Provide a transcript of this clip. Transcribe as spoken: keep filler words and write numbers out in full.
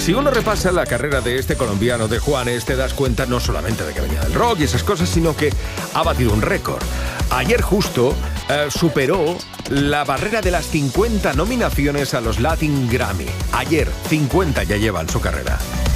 Si uno repasa la carrera de este colombiano de Juanes, te das cuenta no solamente de que venía del rock y esas cosas, sino que ha batido un récord. Ayer justo eh, superó la barrera de las cincuenta nominaciones a los Latin Grammy. Ayer, cincuenta ya lleva en su carrera.